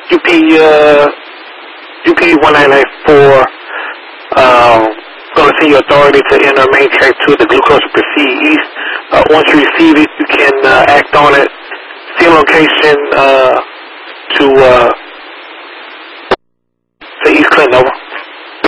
UP 1994, going to send you authority to enter main track 2 of the glucose and proceed east. Once you receive it, you can act on it. See location to East Clinton, over.